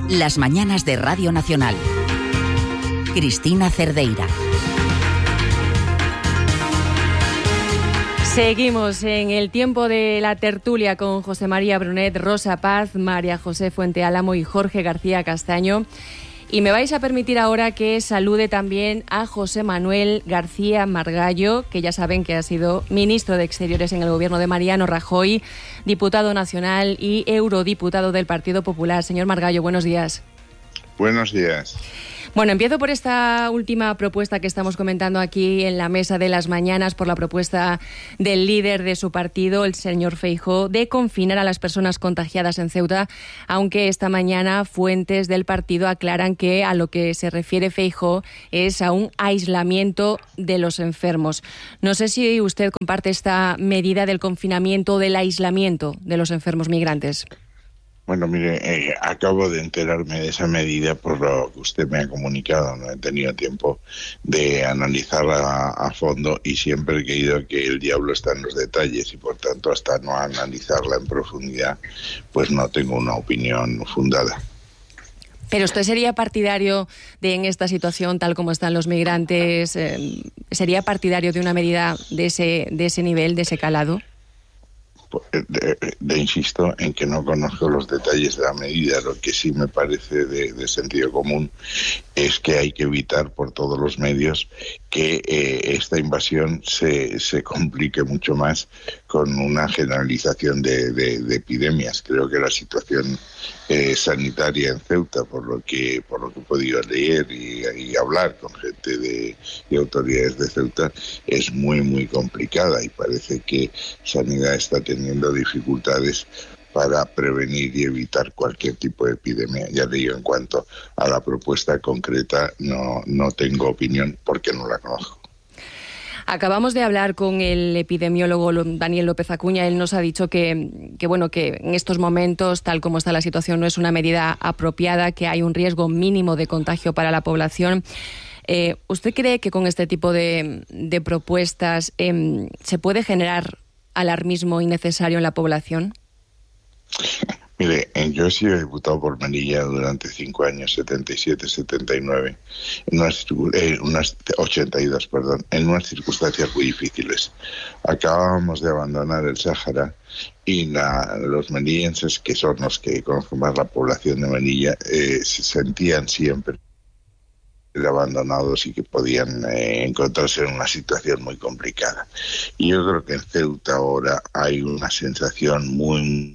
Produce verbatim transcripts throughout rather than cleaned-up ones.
Las mañanas de Radio Nacional. Cristina Cerdeira. Seguimos en el tiempo de la tertulia con José María Brunet, Rosa Paz, María José Fuente Álamo y Jorge García Castaño. Y me vais a permitir ahora que salude también a José Manuel García Margallo, que ya saben que ha sido ministro de Exteriores en el gobierno de Mariano Rajoy, diputado nacional y eurodiputado del Partido Popular. Señor Margallo, buenos días. Buenos días. Bueno, empiezo por esta última propuesta que estamos comentando aquí en la mesa de las mañanas, por la propuesta del líder de su partido, el señor Feijóo, de confinar a las personas contagiadas en Ceuta, aunque esta mañana fuentes del partido aclaran que a lo que se refiere Feijóo es a un aislamiento de los enfermos. No sé si usted comparte esta medida del confinamiento, del aislamiento de los enfermos migrantes. Bueno, mire, eh, acabo de enterarme de esa medida por lo que usted me ha comunicado. No he tenido tiempo de analizarla a, a fondo y siempre he creído que el diablo está en los detalles y, por tanto, hasta no analizarla en profundidad, pues no tengo una opinión fundada. ¿Pero usted sería partidario de, en esta situación, tal como están los migrantes, eh, sería partidario de una medida de ese, de ese nivel, de ese calado? De, de, de insisto en que no conozco los detalles de la medida. Lo que sí me parece de, de sentido común es que hay que evitar por todos los medios que eh, esta invasión se, se complique mucho más con una generalización de, de, de epidemias. Creo que la situación eh, sanitaria en Ceuta, por lo que por lo que he podido leer y, y hablar con gente de, de autoridades de Ceuta, es muy muy complicada y parece que Sanidad está teniendo dificultades para prevenir y evitar cualquier tipo de epidemia. Ya le digo, en cuanto a la propuesta concreta, no, no tengo opinión porque no la conozco. Acabamos de hablar con el epidemiólogo Daniel López Acuña. Él nos ha dicho que, que, bueno, que en estos momentos, tal como está la situación, no es una medida apropiada, que hay un riesgo mínimo de contagio para la población. Eh, ¿Usted cree que con este tipo de, de propuestas eh, se puede generar alarmismo innecesario en la población? Mire, yo he sido diputado por Melilla durante cinco años, setenta y siete, setenta y nueve, en unas, eh, unas ochenta y dos, perdón, en unas circunstancias muy difíciles. Acabábamos de abandonar el Sáhara y la, los melillenses, que son los que conocen más la población de Melilla, eh, se sentían siempre abandonados y que podían eh, encontrarse en una situación muy complicada. Y yo creo que en Ceuta ahora hay una sensación muy...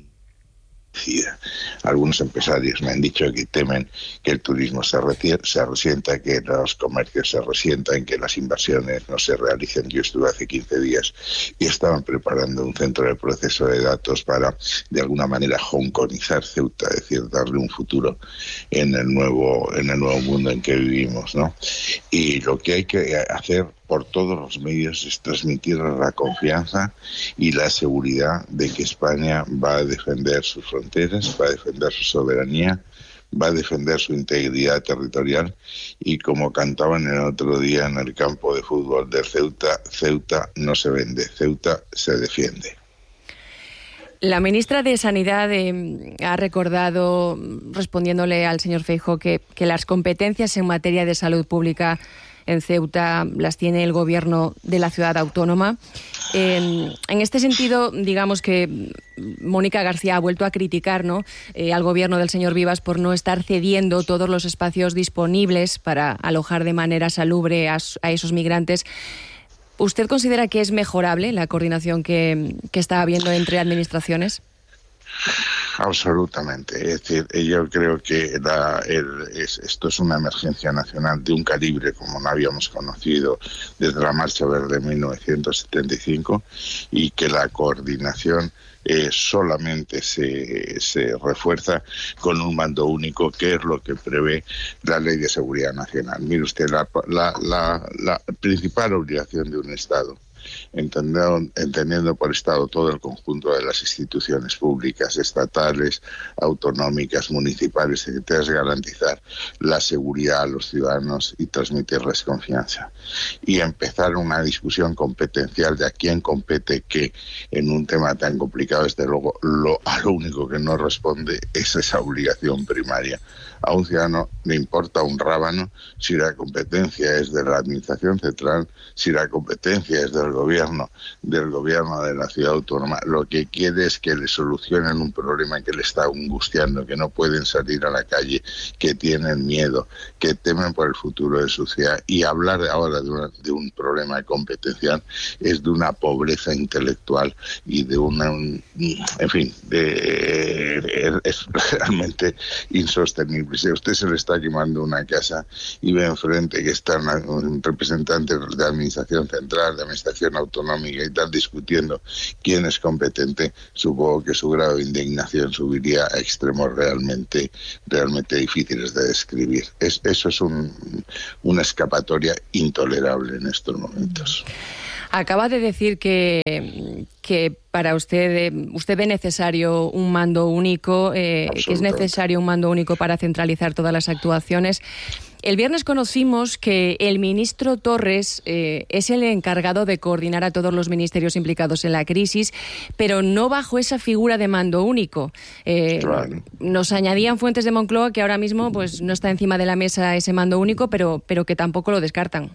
Algunos empresarios me han dicho que temen que el turismo se, retier, se resienta, que los comercios se resientan, que las inversiones no se realicen. Yo estuve hace quince días y estaban preparando un centro de proceso de datos para, de alguna manera, hongkonizar Ceuta, es decir, darle un futuro en el nuevo, en el nuevo mundo en que vivimos, ¿no? Y lo que hay que hacer por todos los medios es transmitir la confianza y la seguridad de que España va a defender sus fronteras, va a defender su soberanía, va a defender su integridad territorial y, como cantaban el otro día en el campo de fútbol de Ceuta, Ceuta no se vende, Ceuta se defiende. La ministra de Sanidad eh, ha recordado, respondiéndole al señor Feijóo, que, que las competencias en materia de salud pública en Ceuta las tiene el gobierno de la ciudad autónoma. Eh, en este sentido, digamos que Mónica García ha vuelto a criticar, ¿no?, eh, al gobierno del señor Vivas por no estar cediendo todos los espacios disponibles para alojar de manera salubre a, a esos migrantes. ¿Usted considera que es mejorable la coordinación que, que está habiendo entre administraciones? Absolutamente. Es decir, yo creo que la, el, es, esto es una emergencia nacional de un calibre como no habíamos conocido desde la Marcha Verde de mil novecientos setenta y cinco y que la coordinación eh, solamente se, se refuerza con un mando único, que es lo que prevé la Ley de Seguridad Nacional. Mire usted, la, la, la, la principal obligación de un Estado entendiendo, entendiendo por Estado todo el conjunto de las instituciones públicas, estatales, autonómicas, municipales, que es garantizar la seguridad a los ciudadanos y transmitirles confianza. Y empezar una discusión competencial de a quién compete qué en un tema tan complicado, desde luego, lo, a lo único que no responde es esa obligación primaria. A un ciudadano le importa un rábano si la competencia es de la Administración Central, si la competencia es del gobierno, del gobierno de la ciudad autónoma. Lo que quiere es que le solucionen un problema que le está angustiando, que no pueden salir a la calle, que tienen miedo, que temen por el futuro de su ciudad. Y hablar ahora de, una, de un problema competencial es de una pobreza intelectual y de una, un, en fin, de, es realmente insostenible. Si a usted se le está quemando una casa y ve enfrente que está una, un representante de la Administración Central, de Administración Autonómica y tal, discutiendo quién es competente, supongo que su grado de indignación subiría a extremos realmente, realmente difíciles de describir. Es, eso es un, una escapatoria intolerable en estos momentos. Acaba de decir que, que para usted, usted ve necesario un mando único, eh, que es necesario un mando único para centralizar todas las actuaciones. El viernes conocimos que el ministro Torres eh, es el encargado de coordinar a todos los ministerios implicados en la crisis, pero no bajo esa figura de mando único. Eh, claro. Nos añadían fuentes de Moncloa que ahora mismo pues no está encima de la mesa ese mando único, pero, pero que tampoco lo descartan.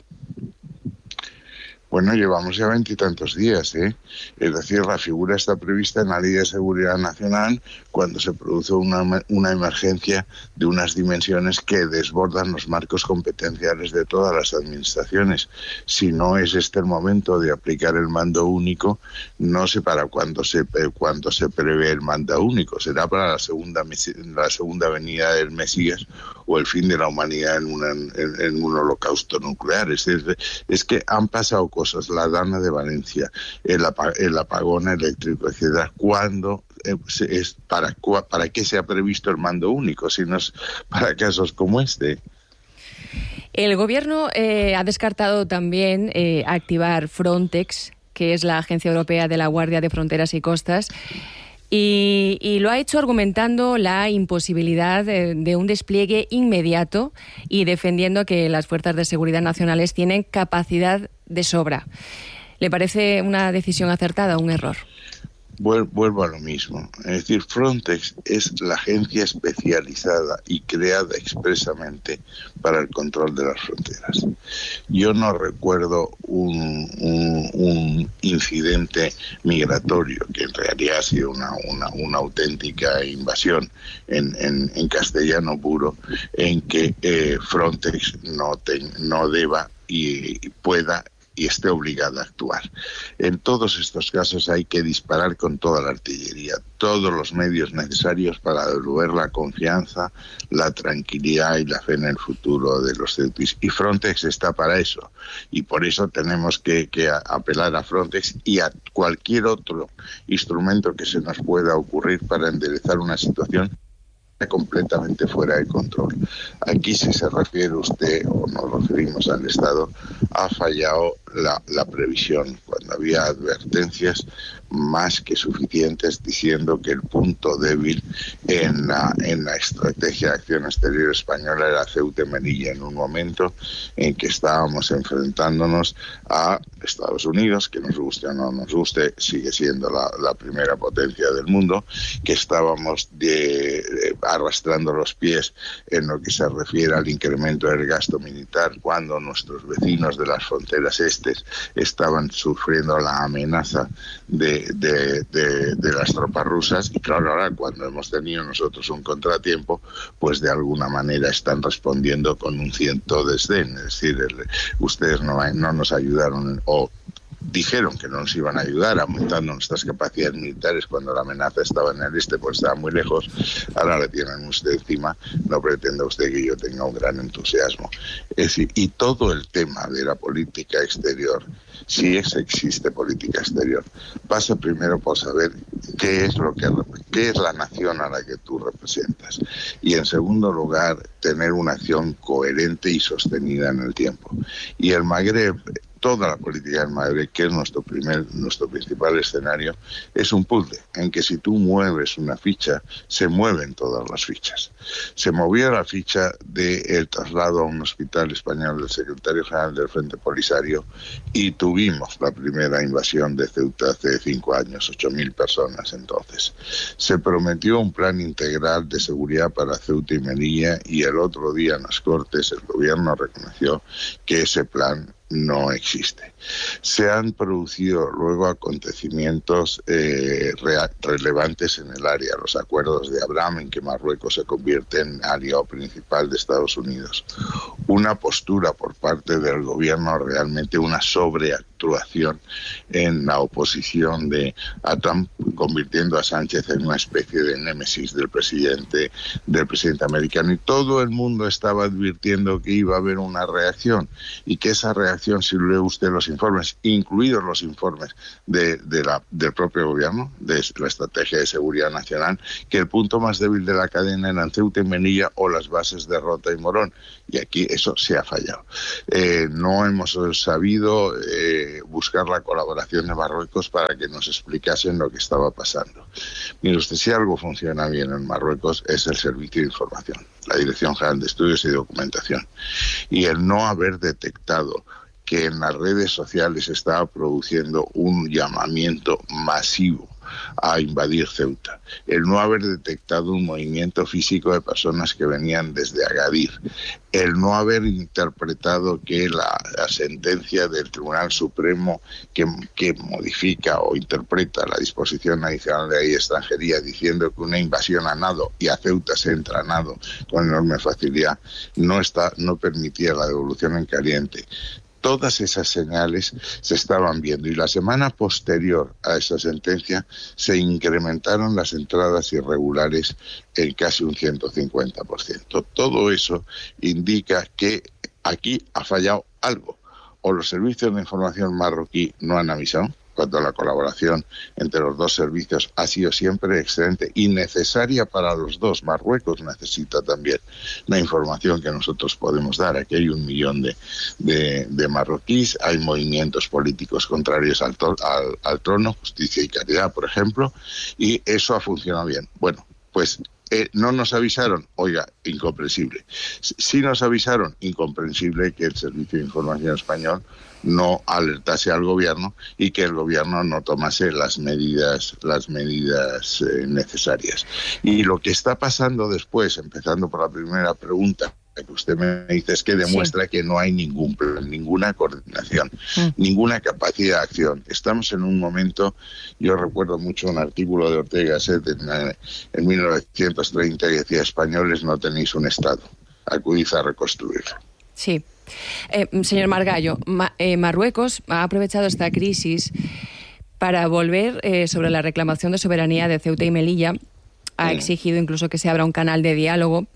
Bueno, llevamos ya veintitantos días, ¿eh? Es decir, la figura está prevista en la Ley de Seguridad Nacional cuando se produce una, una emergencia de unas dimensiones que desbordan los marcos competenciales de todas las administraciones. Si no es este el momento de aplicar el mando único, no sé para cuándo se, cuándo se prevé el mando único. Será para la segunda, la segunda venida del Mesías o el fin de la humanidad en, una, en, en un holocausto nuclear. Es, decir, es que han pasado cosas, la Dana de Valencia, el, apag el apagón eléctrico, etcétera. ¿Cuándo eh, es para para qué se ha previsto el mando único si no es para casos como este? El gobierno eh, ha descartado también eh, activar Frontex, que es la Agencia Europea de la Guardia de Fronteras y Costas. Y, y lo ha hecho argumentando la imposibilidad de, de un despliegue inmediato y defendiendo que las fuerzas de seguridad nacionales tienen capacidad de sobra. ¿Le parece una decisión acertada o un error? Vuelvo a lo mismo. Es decir, Frontex es la agencia especializada y creada expresamente para el control de las fronteras. Yo no recuerdo un, un, un incidente migratorio, que en realidad ha sido una, una, una auténtica invasión en, en, en castellano puro, en que eh, Frontex no, ten, no deba y pueda y esté obligada a actuar. En todos estos casos hay que disparar con toda la artillería, todos los medios necesarios para devolver la confianza, la tranquilidad y la fe en el futuro de los ceutis. Y Frontex está para eso. Y por eso tenemos que, que apelar a Frontex y a cualquier otro instrumento que se nos pueda ocurrir para enderezar una situación completamente fuera de control. Aquí, si se refiere usted, o nos referimos al Estado, ha fallado la, la previsión, cuando había advertencias más que suficientes diciendo que el punto débil en la, en la estrategia de acción exterior española era Ceuta y Melilla, en un momento en que estábamos enfrentándonos a Estados Unidos, que nos guste o no nos guste, sigue siendo la, la primera potencia del mundo, que estábamos de, de, arrastrando los pies en lo que se refiere al incremento del gasto militar, cuando nuestros vecinos de las fronteras estes estaban sufriendo la amenaza de De, de, de las tropas rusas. Y claro, ahora cuando hemos tenido nosotros un contratiempo, pues de alguna manera están respondiendo con un cierto desdén, es decir, el, ustedes no, no nos ayudaron o dijeron que no nos iban a ayudar aumentando nuestras capacidades militares cuando la amenaza estaba en el este, pues estaba muy lejos. Ahora le tienen usted encima, no pretenda usted que yo tenga un gran entusiasmo. Es decir, y todo el tema de la política exterior, si es, existe política exterior, pasa primero por saber qué es lo que qué es la nación a la que tú representas, y en segundo lugar tener una acción coherente y sostenida en el tiempo. Y el Magreb toda la política en Madrid, que es nuestro primer, nuestro principal escenario, es un puzzle en que si tú mueves una ficha, se mueven todas las fichas. Se movió la ficha del traslado a un hospital español del secretario general del Frente Polisario y tuvimos la primera invasión de Ceuta hace cinco años, ocho mil personas entonces. Se prometió un plan integral de seguridad para Ceuta y Melilla y el otro día en las Cortes el gobierno reconoció que ese plan no existe. Se han producido luego acontecimientos eh, re- relevantes en el área, los acuerdos de Abraham en que Marruecos se convierte en aliado principal de Estados Unidos. Una postura por parte del gobierno, realmente una sobreactuación en la oposición de a Trump, convirtiendo a Sánchez en una especie de némesis del presidente, del presidente americano. Y todo el mundo estaba advirtiendo que iba a haber una reacción y que esa reacción, si lee usted los informes, incluidos los informes de, de la, del propio gobierno, de la Estrategia de Seguridad Nacional, que el punto más débil de la cadena eran Ceuta y Melilla o las bases de Rota y Morón. Y aquí eso se ha fallado. Eh, no hemos sabido eh, buscar la colaboración de Marruecos para que nos explicasen lo que estaba pasando. Mire usted, si algo funciona bien en Marruecos es el Servicio de Información, la Dirección General de Estudios y Documentación. Y el no haber detectado que en las redes sociales estaba produciendo un llamamiento masivo a invadir Ceuta, el no haber detectado un movimiento físico de personas que venían desde Agadir, el no haber interpretado que la, la sentencia del Tribunal Supremo que, que modifica o interpreta la disposición adicional de ley de extranjería diciendo que una invasión a nado y a Ceuta se entra a nado con enorme facilidad, no, está, no permitía la devolución en caliente. Todas esas señales se estaban viendo y la semana posterior a esa sentencia se incrementaron las entradas irregulares en casi un ciento cincuenta por ciento. Todo eso indica que aquí ha fallado algo. O los servicios de información marroquí no han avisado, cuando la colaboración entre los dos servicios ha sido siempre excelente y necesaria para los dos. Marruecos necesita también la información que nosotros podemos dar. Aquí hay un millón de, de, de marroquíes, hay movimientos políticos contrarios al, to- al, al trono, Justicia y Caridad, por ejemplo, y eso ha funcionado bien. Bueno, pues Eh, no nos avisaron, oiga, incomprensible. Sí nos avisaron, incomprensible, que el Servicio de Información Español no alertase al gobierno y que el gobierno no tomase las medidas, las medidas eh, necesarias. Y lo que está pasando después, empezando por la primera pregunta que usted me dice, es que demuestra sí. que no hay ningún plan, ninguna coordinación, mm. ninguna capacidad de acción. Estamos en un momento, yo recuerdo mucho un artículo de Ortega y Gasset en, en mil novecientos treinta que decía: españoles, no tenéis un Estado, acudid a reconstruirlo. Sí. Eh, señor Margallo, Ma- eh, Marruecos ha aprovechado esta crisis para volver eh, sobre la reclamación de soberanía de Ceuta y Melilla. Ha exigido incluso que se abra un canal de diálogo.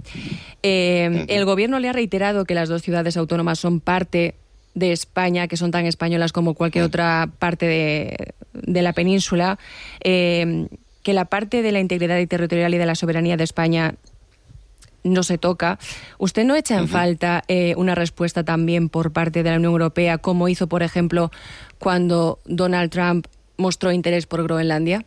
Eh, el gobierno le ha reiterado que las dos ciudades autónomas son parte de España, que son tan españolas como cualquier otra parte de, de la península, eh, que la parte de la integridad territorial y de la soberanía de España no se toca. ¿Usted no echa en uh-huh. falta eh, una respuesta también por parte de la Unión Europea, como hizo, por ejemplo, cuando Donald Trump mostró interés por Groenlandia?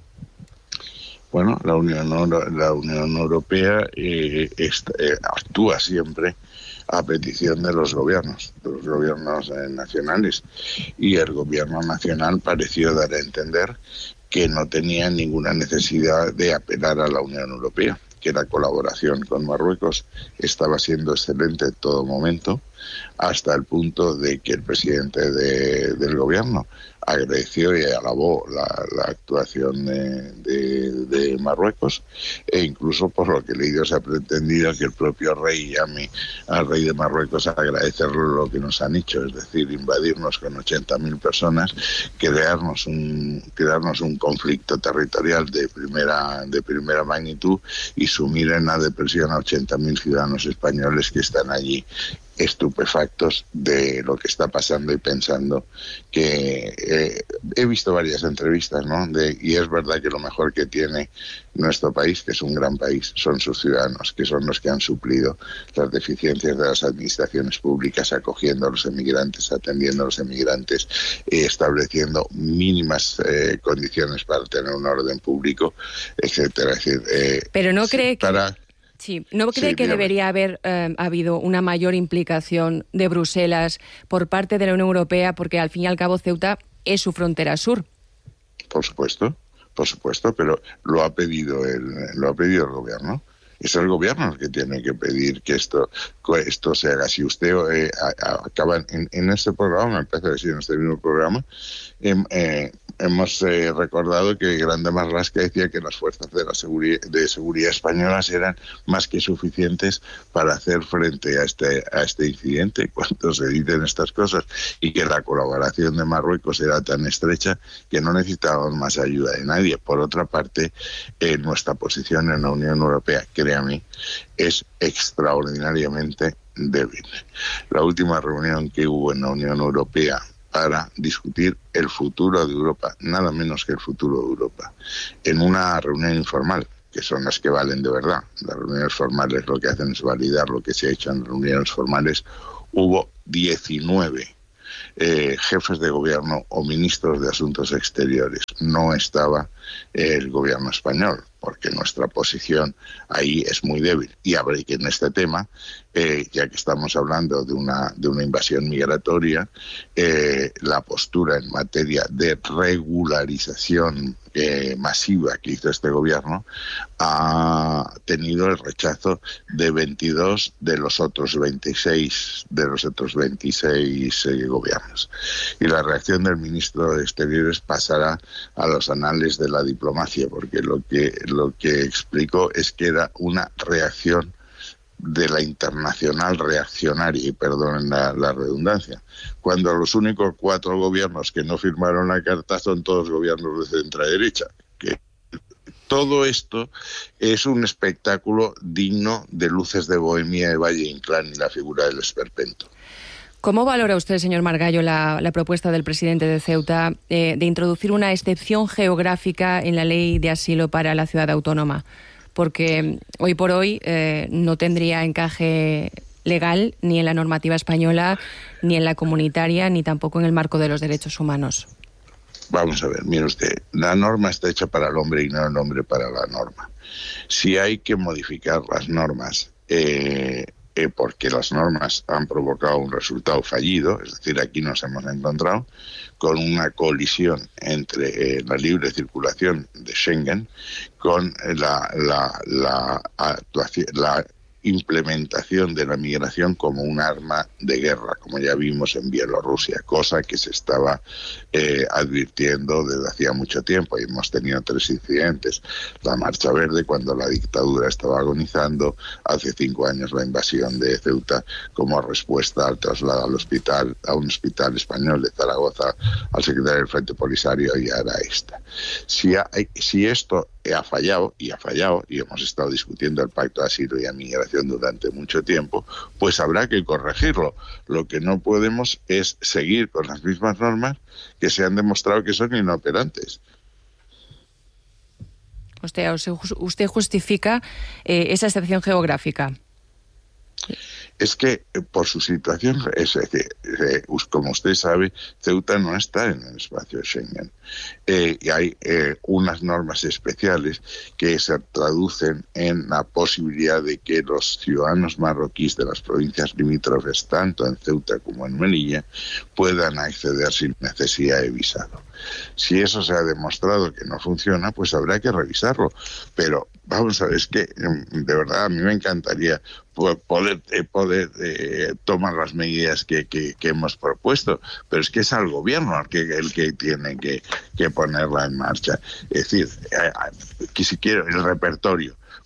Bueno, la Unión, la Unión Europea eh, est, eh, actúa siempre a petición de los gobiernos, de los gobiernos eh, nacionales, y el gobierno nacional pareció dar a entender que no tenía ninguna necesidad de apelar a la Unión Europea, que la colaboración con Marruecos estaba siendo excelente en todo momento, hasta el punto de que el presidente de, del gobierno agradeció y alabó la, la actuación de, de, de Marruecos, e incluso por lo que he leído se ha pretendido que el propio rey llame al rey de Marruecos a agradecerle lo que nos han hecho, es decir, invadirnos con ochenta mil personas, crearnos un, crearnos un conflicto territorial de primera, de primera magnitud y sumir en la depresión a ochenta mil ciudadanos españoles que están allí estupefactos de lo que está pasando y pensando que eh, he visto varias entrevistas, ¿no? De, y es verdad que lo mejor que tiene nuestro país, que es un gran país, son sus ciudadanos, que son los que han suplido las deficiencias de las administraciones públicas, acogiendo a los emigrantes, atendiendo a los emigrantes, eh, estableciendo mínimas eh, condiciones para tener un orden público, etcétera. Es decir, eh, pero no cree que para... Sí, ¿no cree sí, que dígame. debería haber eh, habido una mayor implicación de Bruselas por parte de la Unión Europea? Porque al fin y al cabo Ceuta es su frontera sur. Por supuesto, por supuesto, pero lo ha pedido el, lo ha pedido el gobierno. Es el gobierno el que tiene que pedir que esto, esto se haga. Si usted eh, acaba en, en este programa, me parece que sí, en este mismo programa, eh, eh, hemos eh, recordado que Grande Marlaska decía que las fuerzas de la seguridad, de seguridad españolas eran más que suficientes para hacer frente a este a este incidente. Cuando se dicen estas cosas, y que la colaboración de Marruecos era tan estrecha que no necesitábamos más ayuda de nadie. Por otra parte, eh, nuestra posición en la Unión Europea, créame, es extraordinariamente débil. La última reunión que hubo en la Unión Europea para discutir el futuro de Europa, nada menos que el futuro de Europa, en una reunión informal, que son las que valen de verdad. Las reuniones formales lo que hacen es validar lo que se ha hecho en reuniones formales. Hubo diecinueve eh, jefes de gobierno o ministros de Asuntos Exteriores. No estaba eh, el gobierno español, porque nuestra posición ahí es muy débil. Y habrá que en este tema, eh, ya que estamos hablando de una, de una invasión migratoria, eh, la postura en materia de regularización eh, masiva que hizo este gobierno ha tenido el rechazo de veintidós de los otros veintiséis de los otros veintiséis eh, gobiernos. Y la reacción del ministro de Exteriores pasará a los anales de la diplomacia, porque lo que lo que explicó es que era una reacción de la internacional reaccionaria, y perdonen la, la redundancia, cuando los únicos cuatro gobiernos que no firmaron la carta son todos gobiernos de centro-derecha. Que todo esto es un espectáculo digno de Luces de Bohemia de Valle Inclán y la figura del esperpento. ¿Cómo valora usted, señor Margallo, la, la propuesta del presidente de Ceuta eh, de introducir una excepción geográfica en la ley de asilo para la ciudad autónoma? Porque hoy por hoy eh, no tendría encaje legal ni en la normativa española, ni en la comunitaria, ni tampoco en el marco de los derechos humanos. Vamos a ver, mire usted, la norma está hecha para el hombre y no el hombre para la norma. Si hay que modificar las normas, eh, eh, porque las normas han provocado un resultado fallido, es decir, aquí nos hemos encontrado con una colisión entre eh, la libre circulación de Schengen con la, la, la, actuación, la implementación de la migración como un arma de guerra, como ya vimos en Bielorrusia, cosa que se estaba eh, advirtiendo desde hacía mucho tiempo, y hemos tenido tres incidentes: la Marcha Verde, cuando la dictadura estaba agonizando; hace cinco años la invasión de Ceuta como respuesta al traslado al hospital, a un hospital español de Zaragoza, al secretario del Frente Polisario, y ahora esta. Si, hay, si esto ha fallado, y ha fallado, y hemos estado discutiendo el Pacto de Asilo y Migración durante mucho tiempo, pues habrá que corregirlo. Lo que no podemos es seguir con las mismas normas que se han demostrado que son inoperantes. Usted, usted justifica eh, esa excepción geográfica. Es que eh, por su situación, es decir, eh, como usted sabe, Ceuta no está en el espacio de Schengen. Eh, y hay eh, unas normas especiales que se traducen en la posibilidad de que los ciudadanos marroquíes de las provincias limítrofes, tanto en Ceuta como en Melilla, puedan acceder sin necesidad de visado. Si eso se ha demostrado que no funciona, pues habrá que revisarlo. Pero vamos a ver, es que de verdad a mí me encantaría poder, poder eh, tomar las medidas que, que, que hemos propuesto, pero es que es al gobierno el que, el que tiene que, que ponerla en marcha. Es decir, eh, que si quiero el repertorio,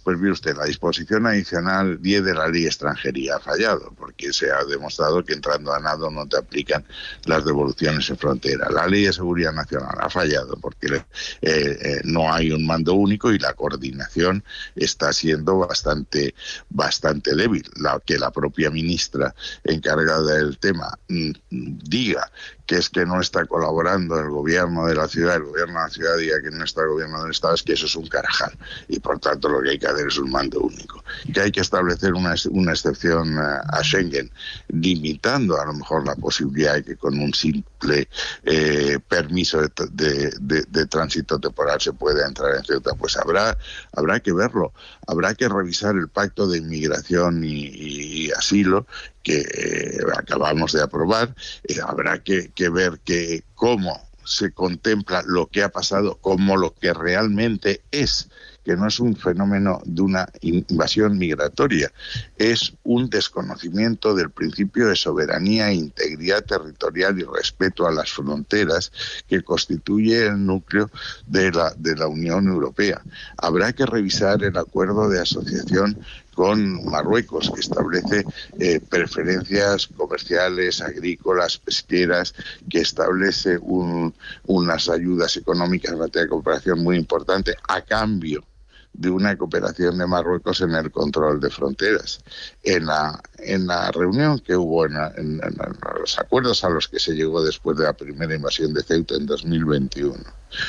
Pues mire usted, la disposición adicional diez de la ley de extranjería ha fallado, porque se ha demostrado que entrando a nado no te aplican las devoluciones en frontera. La ley de seguridad nacional ha fallado, porque eh, eh, no hay un mando único y la coordinación está siendo bastante, bastante débil. La, que la propia ministra encargada del tema mmm, diga que es que no está colaborando el gobierno de la ciudad, el gobierno de la ciudad diga que no está el gobierno del Estado, es que eso es un carajal. Y por tanto lo que hay que hacer es un mando único. Que hay que establecer una, una excepción a, a Schengen, limitando a lo mejor la posibilidad de que con un simple eh, permiso de, de, de, de tránsito temporal se pueda entrar en Ceuta. Pues habrá, habrá que verlo. Habrá que revisar el pacto de inmigración y, y, y asilo que eh, acabamos de aprobar. Eh, habrá que, que ver que cómo se contempla lo que ha pasado como lo que realmente es, que no es un fenómeno de una invasión migratoria, es un desconocimiento del principio de soberanía, integridad territorial y respeto a las fronteras que constituye el núcleo de la, de la Unión Europea. Habrá que revisar el acuerdo de asociación con Marruecos, que establece eh, preferencias comerciales, agrícolas, pesqueras, que establece un, unas ayudas económicas en materia de cooperación muy importante a cambio de una cooperación de Marruecos en el control de fronteras. En la, en la reunión que hubo, en, la, en, en los acuerdos a los que se llegó después de la primera invasión de Ceuta en dos mil veintiuno,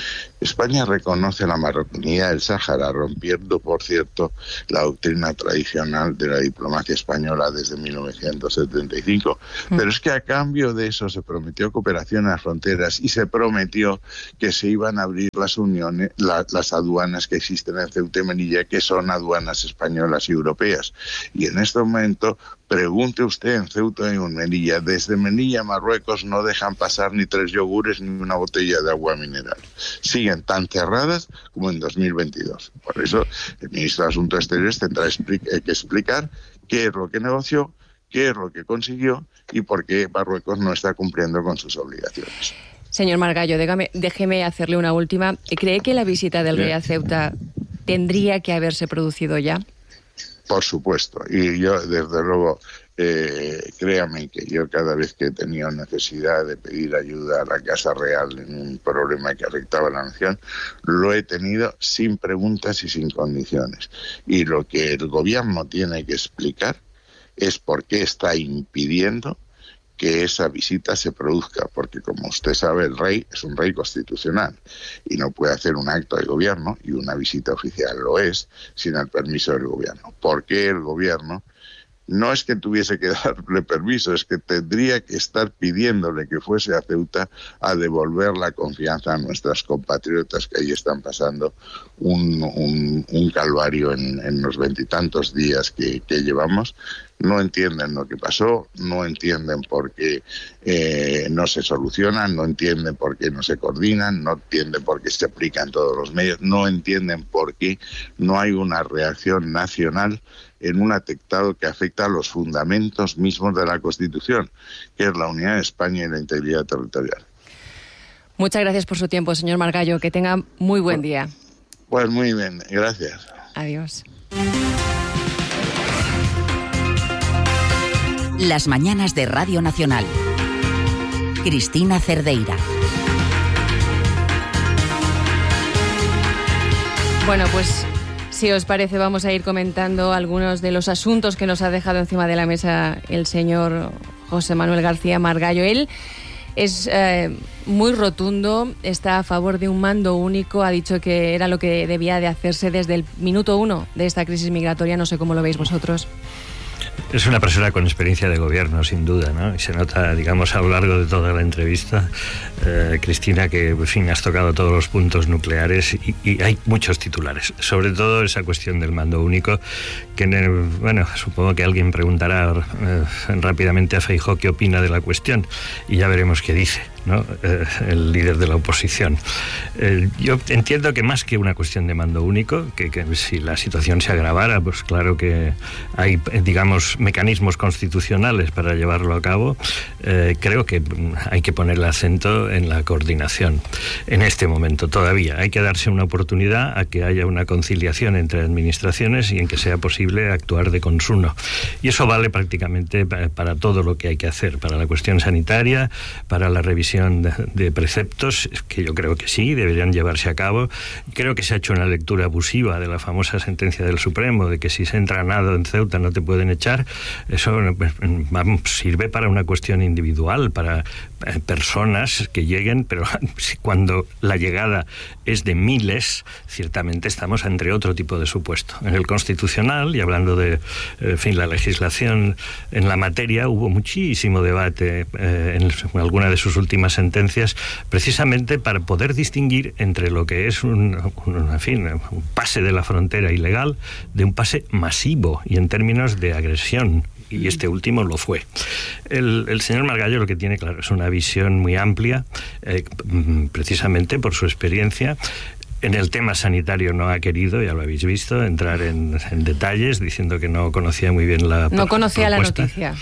España reconoce la marroquinidad del Sáhara, rompiendo, por cierto, la doctrina tradicional de la diplomacia española desde mil novecientos setenta y cinco. Mm. Pero es que a cambio de eso se prometió cooperación en las fronteras y se prometió que se iban a abrir las uniones, la, las aduanas que existen en Ceuta y Melilla, que son aduanas españolas y europeas. Y en este momento, pregunte usted en Ceuta y en Melilla, desde Melilla a Marruecos no dejan pasar ni tres yogures ni una botella de agua mineral. Siguen tan cerradas como en dos mil veintidós. Por eso el ministro de Asuntos Exteriores tendrá que explicar qué es lo que negoció, qué es lo que consiguió y por qué Marruecos no está cumpliendo con sus obligaciones. Señor Margallo, déjame, déjeme hacerle una última. ¿Cree que la visita del rey a Ceuta tendría que haberse producido ya? Por supuesto. Y yo, desde luego, eh, créame que yo cada vez que he tenido necesidad de pedir ayuda a la Casa Real en un problema que afectaba a la nación, lo he tenido sin preguntas y sin condiciones. Y lo que el gobierno tiene que explicar es por qué está impidiendo que esa visita se produzca, porque como usted sabe, el rey es un rey constitucional y no puede hacer un acto de gobierno, y una visita oficial lo es, sin el permiso del gobierno. ¿Por qué el gobierno? No es que tuviese que darle permiso, es que tendría que estar pidiéndole que fuese a Ceuta a devolver la confianza a nuestras compatriotas que ahí están pasando un, un, un calvario en, en los veintitantos días que, que llevamos. No entienden lo que pasó, no entienden por qué eh, no se solucionan, no entienden por qué no se coordinan, no entienden por qué se aplican todos los medios, no entienden por qué no hay una reacción nacional en un atentado que afecta a los fundamentos mismos de la Constitución, que es la unidad de España y la integridad territorial. Muchas gracias por su tiempo, señor Margallo. Que tenga muy buen día. Pues muy bien, gracias. Adiós. Las mañanas de Radio Nacional. Cristina Cerdeira. Bueno, pues si os parece vamos a ir comentando algunos de los asuntos que nos ha dejado encima de la mesa el señor José Manuel García Margallo. Él es eh, muy rotundo, está a favor de un mando único, ha dicho que era lo que debía de hacerse desde el minuto uno de esta crisis migratoria. No sé cómo lo veis vosotros. Es una persona con experiencia de gobierno, sin duda, ¿no? Y se nota, digamos, a lo largo de toda la entrevista, eh, Cristina, que, en fin, has tocado todos los puntos nucleares y, y hay muchos titulares. Sobre todo esa cuestión del mando único, que, bueno, supongo que alguien preguntará eh, rápidamente a Feijóo qué opina de la cuestión y ya veremos qué dice. ¿no? Eh, el líder de la oposición. Eh, yo entiendo que más que una cuestión de mando único, que, que si la situación se agravara, pues claro que hay, digamos, mecanismos constitucionales para llevarlo a cabo. Eh, creo que hay que poner el acento en la coordinación en este momento todavía. Hay que darse una oportunidad a que haya una conciliación entre administraciones y en que sea posible actuar de consuno. Y eso vale prácticamente para todo lo que hay que hacer, para la cuestión sanitaria, para la revisión de, de preceptos, que yo creo que sí, deberían llevarse a cabo. Creo que se ha hecho una lectura abusiva de la famosa sentencia del Supremo, de que si se entra a nado en Ceuta no te pueden echar. Eso vamos, sirve para una cuestión individual, para eh, personas que lleguen, pero cuando la llegada es de miles, ciertamente estamos entre otro tipo de supuesto. En el Constitucional, y hablando de en fin, la legislación en la materia, hubo muchísimo debate eh, en alguna de sus últimas sentencias, precisamente para poder distinguir entre lo que es un, un, en fin, un pase de la frontera ilegal de un pase masivo y en términos de agresión. Y este último lo fue. El, el señor Margallo lo que tiene, claro, es una visión muy amplia, eh, precisamente por su experiencia. En el tema sanitario no ha querido, ya lo habéis visto, entrar en, en detalles, diciendo que no conocía muy bien la No conocía propuesta. La noticia.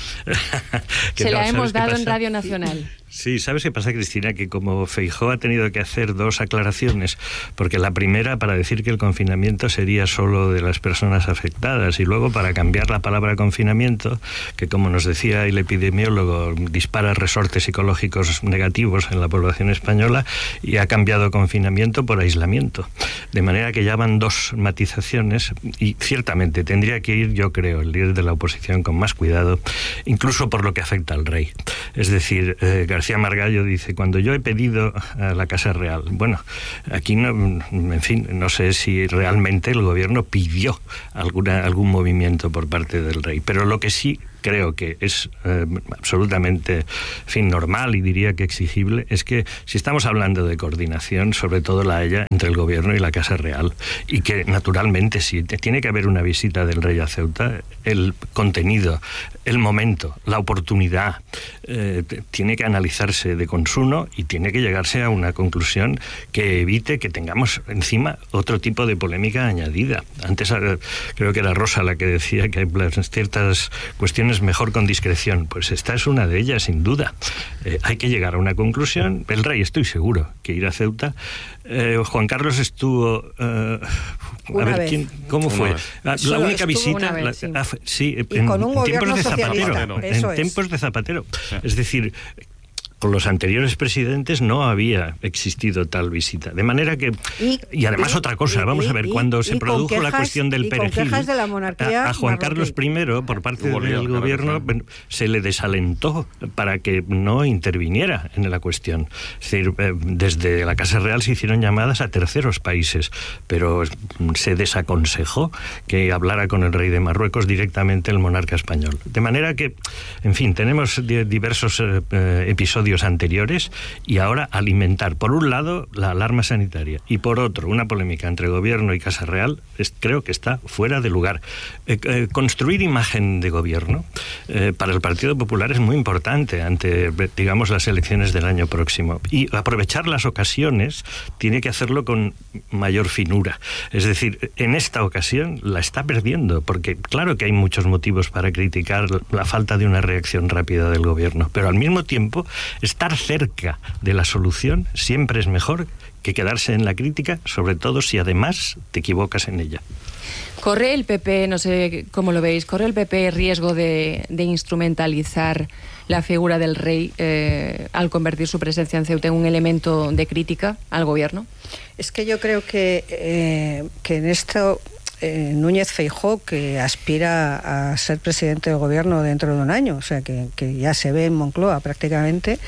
Se no, la hemos dado pasa? en Radio Nacional. Sí, ¿sabes qué pasa, Cristina? Que como Feijóo ha tenido que hacer dos aclaraciones, porque la primera para decir que el confinamiento sería solo de las personas afectadas, y luego para cambiar la palabra confinamiento, que como nos decía el epidemiólogo, dispara resortes psicológicos negativos en la población española, y ha cambiado confinamiento por aislamiento. De manera que ya van dos matizaciones, y ciertamente tendría que ir, yo creo, el líder de la oposición con más cuidado, incluso por lo que afecta al rey. Es decir, eh, García Margallo dice, cuando yo he pedido a la Casa Real, bueno, aquí no, en fin, no sé si realmente el gobierno pidió alguna, algún movimiento por parte del rey, pero lo que sí creo que es eh, absolutamente, en fin, normal y diría que exigible, es que si estamos hablando de coordinación, sobre todo la haya entre el gobierno y la Casa Real, y que naturalmente si tiene que haber una visita del rey a Ceuta, el contenido, el momento, la oportunidad, eh, tiene que analizarse de consuno y tiene que llegarse a una conclusión que evite que tengamos encima otro tipo de polémica añadida. Antes eh, creo que era Rosa la que decía que hay ciertas cuestiones mejor con discreción. Pues esta es una de ellas, sin duda. Eh, hay que llegar a una conclusión. El rey, estoy seguro que irá a Ceuta. Eh, Juan Carlos estuvo... Eh, a ver, ¿quién, ¿cómo fue? La, la única visita... Vez, la, sí. ah, sí, y en, con un en tiempos de socialista. Zapatero. Eso En es. tiempos de Zapatero. Sí. Es decir... Con los anteriores presidentes no había existido tal visita. De manera que... Y, y además y, otra cosa, y, vamos y, a ver, y, cuando se produjo quejas, la cuestión del perejil, de la monarquía a, a Juan marroquí. Carlos primero, por parte del lío, gobierno, claro, se le desalentó para que no interviniera en la cuestión. Es decir, eh, desde la Casa Real se hicieron llamadas a terceros países, pero se desaconsejó que hablara con el rey de Marruecos directamente el monarca español. De manera que, en fin, tenemos diversos eh, episodios anteriores y ahora alimentar, por un lado, la alarma sanitaria y por otro, una polémica entre gobierno y Casa Real, es, creo que está fuera de lugar. Eh, eh, construir imagen de gobierno eh, para el Partido Popular es muy importante ante, digamos, las elecciones del año próximo, y aprovechar las ocasiones tiene que hacerlo con mayor finura. Es decir, en esta ocasión la está perdiendo, porque claro que hay muchos motivos para criticar la falta de una reacción rápida del gobierno, pero al mismo tiempo estar cerca de la solución siempre es mejor que quedarse en la crítica, sobre todo si además te equivocas en ella. ¿Corre el P P, no sé cómo lo veis, corre el P P riesgo de, de instrumentalizar la figura del rey eh, al convertir su presencia en Ceuta en un elemento de crítica al gobierno? Es que yo creo que, eh, que en esto... Eh, Núñez Feijóo, que aspira a ser presidente del gobierno dentro de un año, o sea que, que ya se ve en Moncloa prácticamente,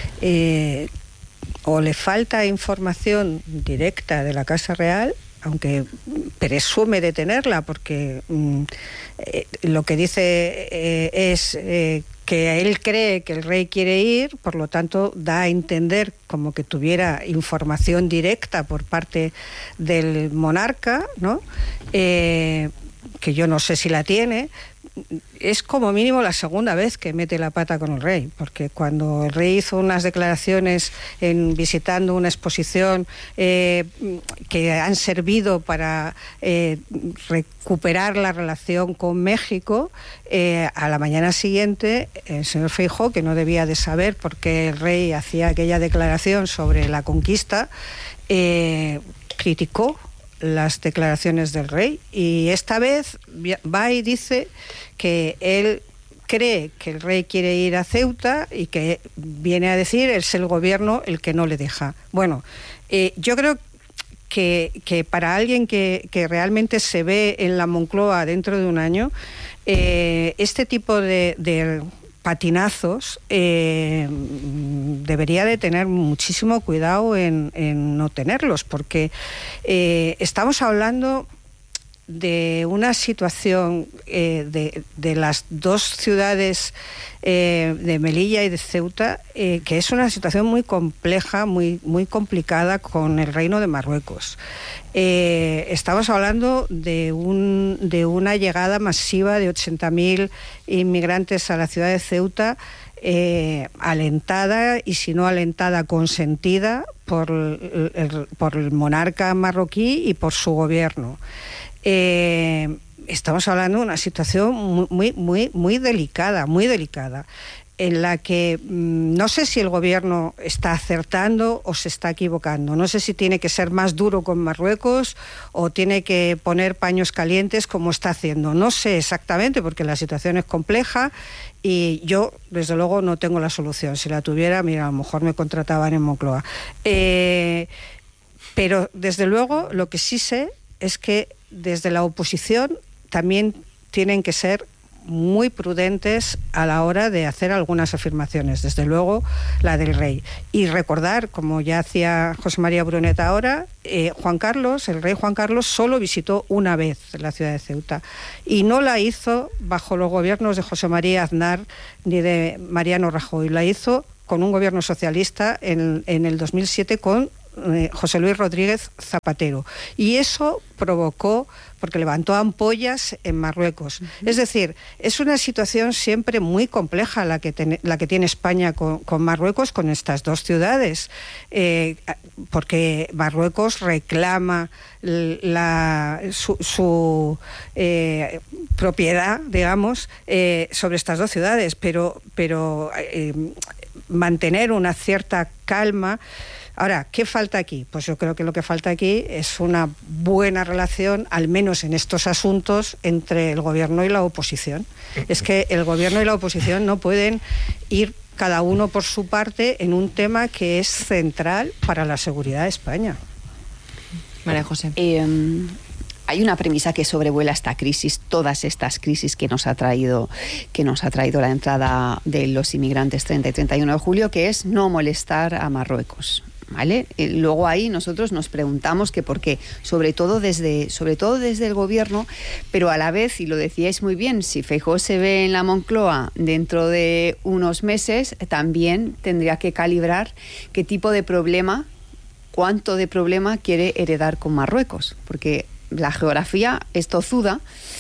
eh, o le falta información directa de la Casa Real, aunque presume de tenerla, porque mm, eh, lo que dice eh, es eh, que él cree que el rey quiere ir, por lo tanto da a entender como que tuviera información directa por parte del monarca, ¿no? Eh, que yo no sé si la tiene, es como mínimo la segunda vez que mete la pata con el rey, porque cuando el rey hizo unas declaraciones en visitando una exposición eh, que han servido para eh, recuperar la relación con México, eh, a la mañana siguiente el señor Feijóo, que no debía de saber por qué el rey hacía aquella declaración sobre la conquista, eh, criticó las declaraciones del rey, y esta vez va y dice que él cree que el rey quiere ir a Ceuta y que viene a decir es el gobierno el que no le deja. Bueno, eh, yo creo que, que para alguien que, que realmente se ve en la Moncloa dentro de un año, eh, este tipo de, de patinazos eh, debería de tener muchísimo cuidado en, en no tenerlos, porque eh, estamos hablando de una situación eh, de, de las dos ciudades eh, de Melilla y de Ceuta, eh, que es una situación muy compleja, muy, muy complicada con el Reino de Marruecos. Eh, estamos hablando de, un, de una llegada masiva de ochenta mil inmigrantes a la ciudad de Ceuta, eh, alentada, y si no alentada, consentida por el, el, por el monarca marroquí y por su gobierno. Eh, estamos hablando de una situación muy, muy, muy delicada, muy delicada, en la que mmm, no sé si el gobierno está acertando o se está equivocando. No sé si tiene que ser más duro con Marruecos o tiene que poner paños calientes como está haciendo. No sé exactamente, porque la situación es compleja y yo, desde luego, no tengo la solución. Si la tuviera, mira, a lo mejor me contrataban en Moncloa. Eh, pero, desde luego, lo que sí sé es que desde la oposición también tienen que ser muy prudentes a la hora de hacer algunas afirmaciones, desde luego la del rey. Y recordar, como ya hacía José María Brunet ahora, eh, Juan Carlos, el rey Juan Carlos, solo visitó una vez la ciudad de Ceuta, y no la hizo bajo los gobiernos de José María Aznar ni de Mariano Rajoy, la hizo con un gobierno socialista en, en el dos mil siete con Eh, José Luis Rodríguez Zapatero, y eso provocó, porque levantó ampollas en Marruecos. Uh-huh. Es decir, es una situación siempre muy compleja la que, ten, la que tiene España con, con Marruecos, con estas dos ciudades, eh, porque Marruecos reclama la, su, su eh, propiedad, digamos, eh, sobre estas dos ciudades, pero, pero eh, mantener una cierta calma. Ahora, ¿qué falta aquí? Pues yo creo que lo que falta aquí es una buena relación, al menos en estos asuntos, entre el gobierno y la oposición. Es que el gobierno y la oposición no pueden ir cada uno por su parte en un tema que es central para la seguridad de España. María José. Eh, Hay una premisa que sobrevuela esta crisis, todas estas crisis que nos ha traído, que nos ha traído la entrada de los inmigrantes treinta y treinta y uno de julio, que es no molestar a Marruecos. ¿Vale? Eh, luego ahí nosotros nos preguntamos que por qué, sobre todo desde, sobre todo desde el gobierno, pero a la vez, y lo decíais muy bien, si Feijóo se ve en la Moncloa dentro de unos meses, también tendría que calibrar qué tipo de problema, cuánto de problema quiere heredar con Marruecos, porque la geografía es tozuda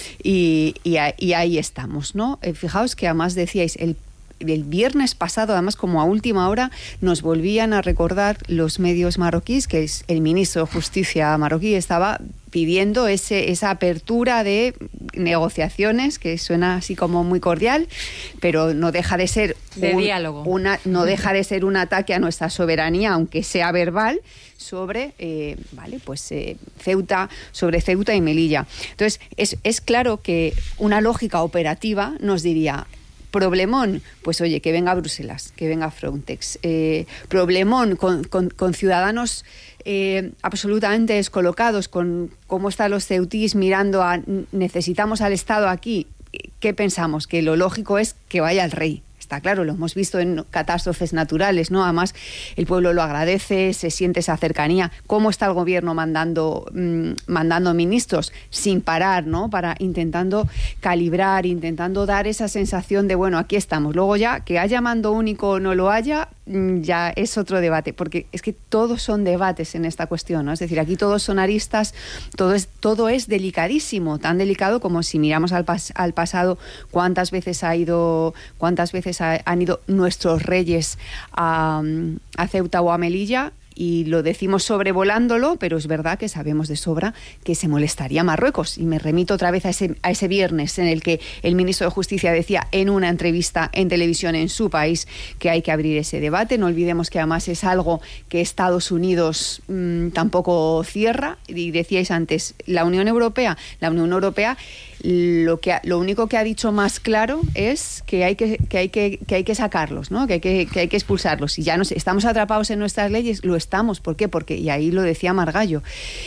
y, y, y ahí estamos, ¿no? Eh, fijaos que además decíais, el El viernes pasado, además como a última hora, nos volvían a recordar los medios marroquíes que es el ministro de Justicia marroquí estaba pidiendo ese, esa apertura de negociaciones, que suena así como muy cordial, pero no deja de ser de un, diálogo. Una, no deja de ser un ataque a nuestra soberanía, aunque sea verbal, sobre eh, vale, pues eh, Ceuta, sobre Ceuta y Melilla. Entonces, es, es claro que una lógica operativa nos diría: problemón, pues oye, que venga Bruselas, que venga Frontex. Eh, problemón con, con, con ciudadanos eh, absolutamente descolocados, con cómo están los ceutís mirando a necesitamos al Estado aquí. ¿Qué pensamos? Que lo lógico es que vaya el rey. Está claro, lo hemos visto en catástrofes naturales, ¿no? Además, el pueblo lo agradece, se siente esa cercanía. ¿Cómo está el gobierno mandando, mmm, mandando ministros? Sin parar, ¿no? Para intentando calibrar, intentando dar esa sensación de, bueno, aquí estamos. Luego ya, que haya mando único o no lo haya, ya es otro debate, porque es que todos son debates en esta cuestión, ¿no? Es decir, aquí todos son aristas, todo es, todo es delicadísimo, tan delicado como si miramos al, pas, al pasado, cuántas veces ha ido, cuántas veces ha, han ido nuestros reyes a, a Ceuta o a Melilla. Y lo decimos sobrevolándolo, pero es verdad que sabemos de sobra que se molestaría Marruecos. Y me remito otra vez a ese, a ese viernes en el que el ministro de Justicia decía en una entrevista en televisión en su país que hay que abrir ese debate. No olvidemos que además es algo que Estados Unidos mmm, tampoco cierra. Y decíais antes, la Unión Europea, la Unión Europea lo que ha, lo único que ha dicho más claro es que hay que, que hay que, que hay que sacarlos, ¿no? Que hay que, que hay que expulsarlos. Y ya nos estamos atrapados en nuestras leyes, lo estamos. ¿Por qué? Porque, y ahí lo decía Margallo,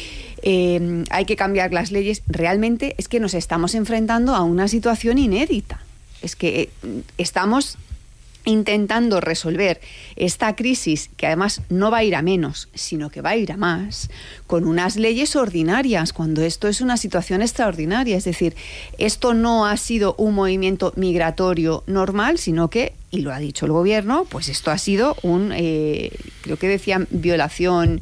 eh, hay que cambiar las leyes. Realmente es que nos estamos enfrentando a una situación inédita. Es que eh, estamos intentando resolver esta crisis, que además no va a ir a menos, sino que va a ir a más, con unas leyes ordinarias, cuando esto es una situación extraordinaria. Es decir, esto no ha sido un movimiento migratorio normal, sino que, y lo ha dicho el gobierno, pues esto ha sido un, eh, creo que decían, violación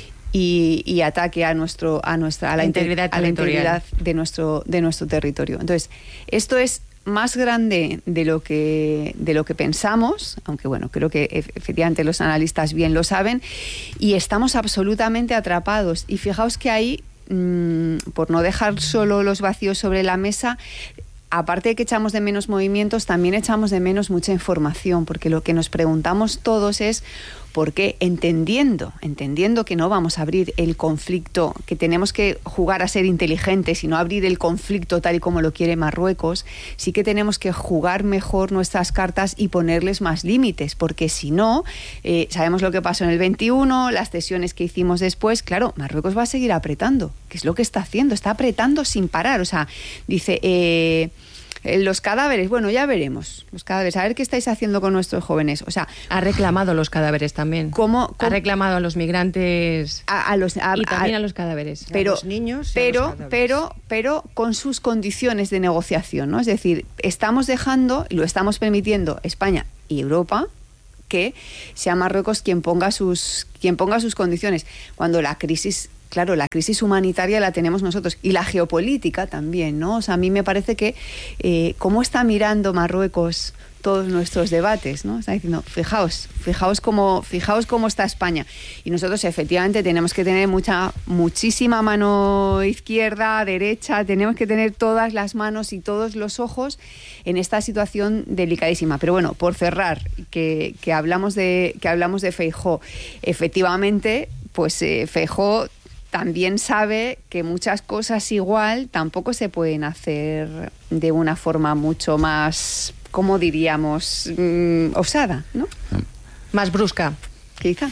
y, y ataque a nuestro, a nuestra, a la integridad, a la integridad de nuestro, de nuestro territorio. Entonces, esto es más grande de lo que de lo que pensamos, aunque bueno, creo que efectivamente los analistas bien lo saben, y estamos absolutamente atrapados. Y fijaos que ahí, mmm, por no dejar solo los vacíos sobre la mesa, aparte de que echamos de menos movimientos, también echamos de menos mucha información, porque lo que nos preguntamos todos es por qué, entendiendo, entendiendo que no vamos a abrir el conflicto, que tenemos que jugar a ser inteligentes y no abrir el conflicto tal y como lo quiere Marruecos, sí que tenemos que jugar mejor nuestras cartas y ponerles más límites, porque si no, eh, sabemos lo que pasó en el veintiuno, las cesiones que hicimos después, claro, Marruecos va a seguir apretando, que es lo que está haciendo, está apretando sin parar, o sea, dice... Eh, los cadáveres, bueno, ya veremos. Los cadáveres, a ver qué estáis haciendo con nuestros jóvenes. O sea, ha reclamado los cadáveres también. ¿Cómo? cómo? Ha reclamado a los migrantes a, a los, a, y también a, a los cadáveres. Pero, a los niños. Pero, a los cadáveres. pero, pero con sus condiciones de negociación, ¿no? Es decir, estamos dejando, y lo estamos permitiendo España y Europa, que sea Marruecos quien ponga sus, quien ponga sus condiciones. Cuando la crisis Claro, la crisis humanitaria la tenemos nosotros y la geopolítica también, ¿no? O sea, a mí me parece que eh, cómo está mirando Marruecos todos nuestros debates, ¿no? Está diciendo, fijaos, fijaos cómo, fijaos cómo está España. Y nosotros efectivamente tenemos que tener mucha, muchísima mano izquierda, derecha, tenemos que tener todas las manos y todos los ojos en esta situación delicadísima. Pero bueno, por cerrar, que, que hablamos de, que hablamos de Feijóo, efectivamente, pues eh, Feijóo también sabe que muchas cosas igual tampoco se pueden hacer de una forma mucho más, ¿cómo diríamos?, mmm, osada, ¿no? Más brusca. Quizá.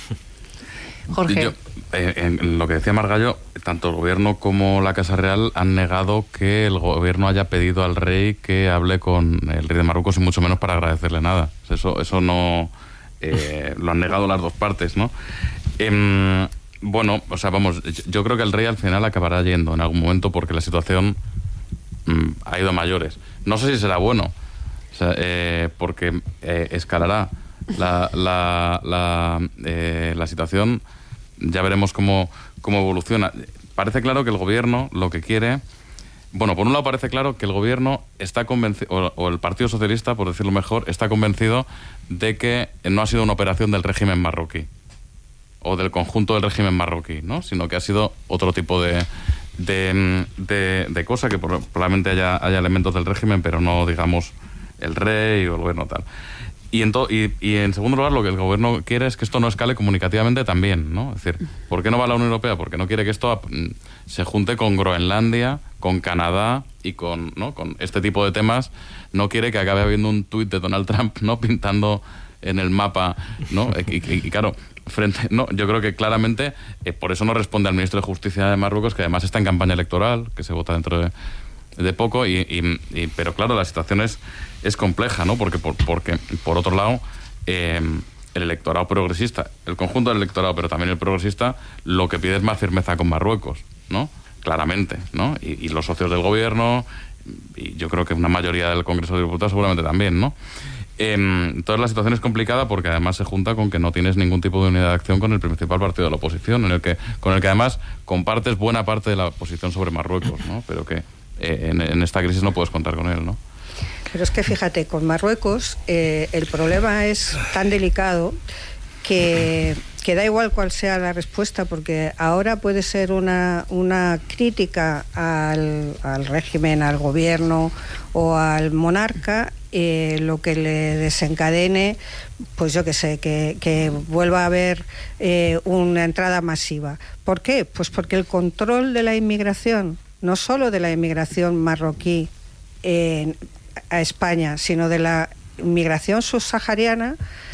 Jorge. Yo, eh, en lo que decía Margallo, tanto el gobierno como la Casa Real han negado que el gobierno haya pedido al rey que hable con el rey de Marruecos y mucho menos para agradecerle nada. Eso, eso no... Eh, lo han negado las dos partes, ¿no? Eh, Bueno, o sea, vamos, yo creo que el rey al final acabará yendo en algún momento porque la situación mmm, ha ido a mayores. No sé si será bueno, o sea, eh, porque eh, escalará la, la, la, eh, la situación, ya veremos cómo, cómo evoluciona. Parece claro que el gobierno lo que quiere... Bueno, por un lado parece claro que el gobierno está convencido, o, o el Partido Socialista, por decirlo mejor, está convencido de que no ha sido una operación del régimen marroquí o del conjunto del régimen marroquí, ¿no? Sino que ha sido otro tipo de, de, de, de cosa, que probablemente haya, haya elementos del régimen, pero no, digamos, el rey o el gobierno tal. Y en, to, y, y en segundo lugar, lo que el gobierno quiere es que esto no escale comunicativamente también, ¿no? Es decir, ¿por qué no va a la Unión Europea? Porque no quiere que esto se junte con Groenlandia, con Canadá y con, ¿no?, con este tipo de temas. No quiere que acabe habiendo un tuit de Donald Trump, ¿no?, pintando en el mapa, ¿no? Y, y, y claro... Frente, no, yo creo que claramente eh, por eso no responde al ministro de Justicia de Marruecos, que además está en campaña electoral, que se vota dentro de, de poco, y, y, y, pero claro, la situación es, es compleja, ¿no? Porque por, porque, por otro lado, eh, el electorado progresista, el conjunto del electorado, pero también el progresista, lo que pide es más firmeza con Marruecos, ¿no? Claramente, ¿no? Y, y los socios del gobierno, y yo creo que una mayoría del Congreso de Diputados seguramente también, ¿no? Eh, entonces la situación es complicada porque además se junta con que no tienes ningún tipo de unidad de acción con el principal partido de la oposición, en el que, con el que además compartes buena parte de la posición sobre Marruecos, ¿no? Pero que eh, en, en esta crisis no puedes contar con él, ¿no? Pero es que fíjate, con Marruecos eh, el problema es tan delicado que, que da igual cuál sea la respuesta, porque ahora puede ser una, una crítica al, al régimen, al gobierno o al monarca, eh, lo que le desencadene, pues yo qué sé, que, que vuelva a haber eh, una entrada masiva. ¿Por qué? Pues porque el control de la inmigración, no solo de la inmigración marroquí eh, a España, sino de la inmigración subsahariana,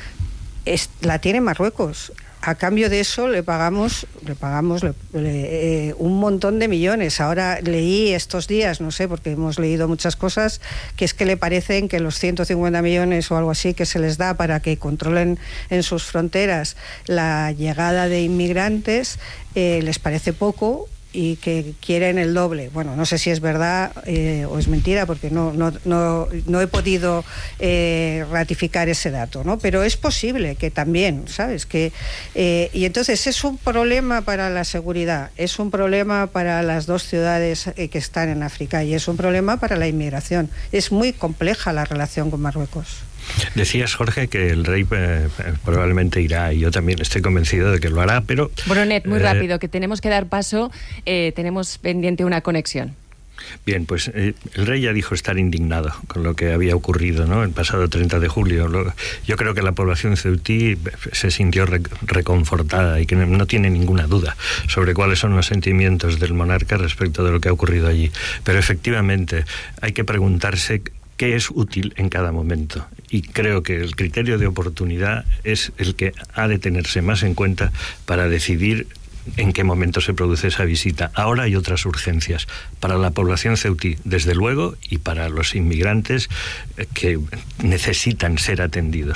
Es, la tiene Marruecos. A cambio de eso le pagamos le pagamos le, le, eh, un montón de millones. Ahora leí estos días, no sé, porque hemos leído muchas cosas, que es que le parecen que los ciento cincuenta millones o algo así que se les da para que controlen en sus fronteras la llegada de inmigrantes eh, les parece poco, y que quieren el doble. Bueno, no sé si es verdad eh, o es mentira, porque no, no, no, no he podido eh, ratificar ese dato, ¿no? Pero es posible que también, ¿sabes? Que, eh, y entonces es un problema para la seguridad, es un problema para las dos ciudades eh, que están en África, y es un problema para la inmigración. Es muy compleja la relación con Marruecos. Decías, Jorge, que el rey eh, probablemente irá, y yo también estoy convencido de que lo hará, pero... Brunet, muy eh, rápido, que tenemos que dar paso, eh, tenemos pendiente una conexión. Bien, pues eh, el rey ya dijo estar indignado con lo que había ocurrido, ¿no?, el pasado treinta de julio. Lo, yo creo que la población ceutí se sintió re, reconfortada y que no, no tiene ninguna duda sobre cuáles son los sentimientos del monarca respecto de lo que ha ocurrido allí. Pero efectivamente hay que preguntarse qué es útil en cada momento, y creo que el criterio de oportunidad es el que ha de tenerse más en cuenta para decidir en qué momento se produce esa visita. Ahora hay otras urgencias para la población ceutí, desde luego, y para los inmigrantes que necesitan ser atendidos.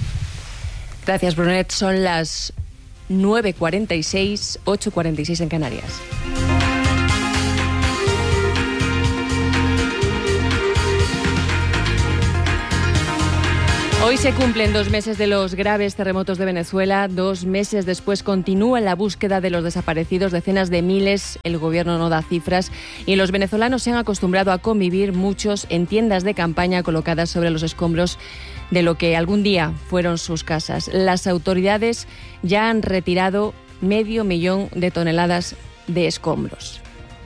Gracias, Brunet. Son las nueve cuarenta y seis, ocho cuarenta y seis en Canarias. Hoy se cumplen dos meses de los graves terremotos de Venezuela. Dos meses después continúa la búsqueda de los desaparecidos, decenas de miles. El gobierno no da cifras y los venezolanos se han acostumbrado a convivir, muchos en tiendas de campaña colocadas sobre los escombros de lo que algún día fueron sus casas. Las autoridades ya han retirado medio millón de toneladas de escombros.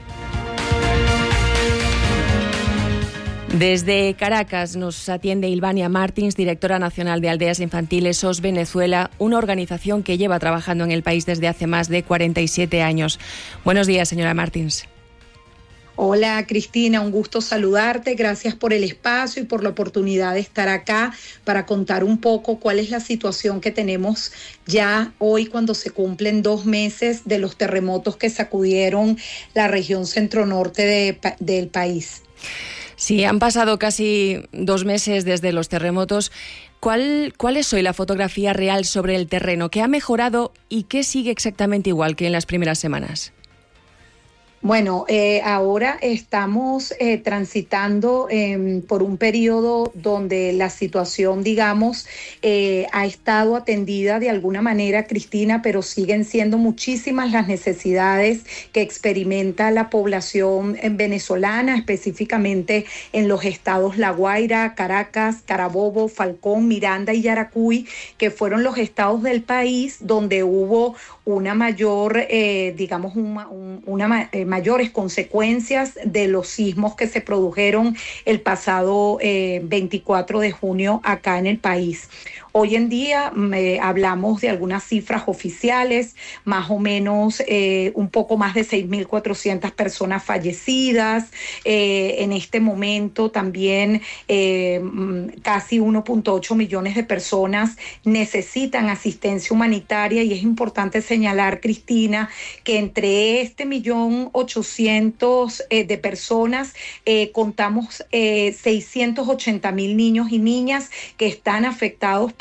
Desde Caracas nos atiende Ilvania Martins, directora nacional de Aldeas Infantiles S O S Venezuela, una organización que lleva trabajando en el país desde hace más de cuarenta y siete años. Buenos días, señora Martins. Hola, Cristina, un gusto saludarte. Gracias por el espacio y por la oportunidad de estar acá para contar un poco cuál es la situación que tenemos ya hoy cuando se cumplen dos meses de los terremotos que sacudieron la región centro-norte de, del país. Sí, han pasado casi dos meses desde los terremotos. ¿Cuál, ¿Cuál es hoy la fotografía real sobre el terreno? ¿Qué ha mejorado y qué sigue exactamente igual que en las primeras semanas? Bueno, eh, ahora estamos eh, transitando eh, por un periodo donde la situación, digamos, eh, ha estado atendida de alguna manera, Cristina, pero siguen siendo muchísimas las necesidades que experimenta la población venezolana, específicamente en los estados La Guaira, Caracas, Carabobo, Falcón, Miranda y Yaracuy, que fueron los estados del país donde hubo una mayor, eh, digamos, una, una eh, mayores consecuencias de los sismos que se produjeron el pasado eh, veinticuatro de junio acá en el país. Hoy en día eh, hablamos de algunas cifras oficiales, más o menos eh, un poco más de seis mil cuatrocientas personas fallecidas. Eh, en este momento también eh, casi uno punto ocho millones de personas necesitan asistencia humanitaria, y es importante señalar, Cristina, que entre este millón ochocientos eh, de personas eh, contamos eh, seiscientos ochenta mil niños y niñas que están afectados por